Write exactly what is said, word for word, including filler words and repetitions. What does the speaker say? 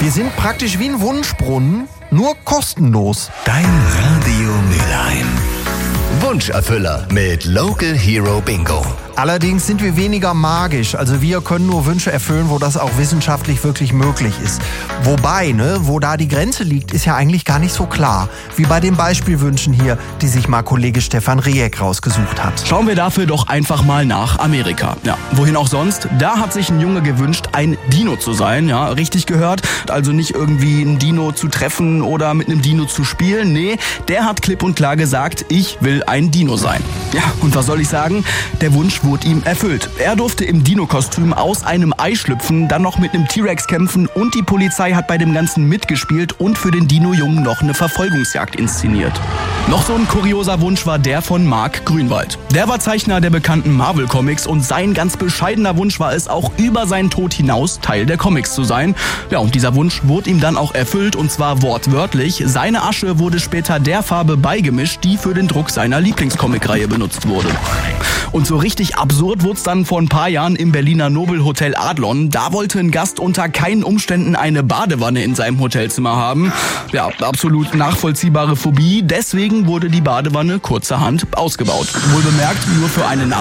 Wir sind praktisch wie ein Wunschbrunnen, nur kostenlos. Dein Radio Mülheim. Wunscherfüller mit Local Hero Bingo. Allerdings sind wir weniger magisch. Also wir können nur Wünsche erfüllen, wo das auch wissenschaftlich wirklich möglich ist. Wobei, ne, wo da die Grenze liegt, ist ja eigentlich gar nicht so klar. Wie bei den Beispielwünschen hier, die sich mal Kollege Stefan Rieck rausgesucht hat. Schauen wir dafür doch einfach mal nach Amerika. Ja, wohin auch sonst. Da hat sich ein Junge gewünscht, ein Dino zu sein. Ja, richtig gehört. Also nicht irgendwie ein Dino zu treffen oder mit einem Dino zu spielen. Nee, der hat klipp und klar gesagt, ich will ein Dino sein. Ja, und was soll ich sagen? Der Wunsch wurde ihm erfüllt. Er durfte im Dino-Kostüm aus einem Ei schlüpfen, dann noch mit einem T-Rex kämpfen und die Polizei hat bei dem Ganzen mitgespielt und für den Dino-Jungen noch eine Verfolgungsjagd inszeniert. Noch so ein kurioser Wunsch war der von Mark Grünwald. Der war Zeichner der bekannten Marvel-Comics und sein ganz bescheidener Wunsch war es, auch über seinen Tod hinaus Teil der Comics zu sein. Ja, und dieser Wunsch wurde ihm dann auch erfüllt und zwar wortwörtlich. Seine Asche wurde später der Farbe beigemischt, die für den Druck seiner Lieblingscomic-Reihe benutzt wurde. Und so richtig absurd wurde es dann vor ein paar Jahren im Berliner Nobelhotel Adlon. Da wollte ein Gast unter keinen Umständen eine Badewanne in seinem Hotelzimmer haben. Ja, absolut nachvollziehbare Phobie. Deswegen wurde die Badewanne kurzerhand ausgebaut. Wohlbemerkt nur für eine Nacht.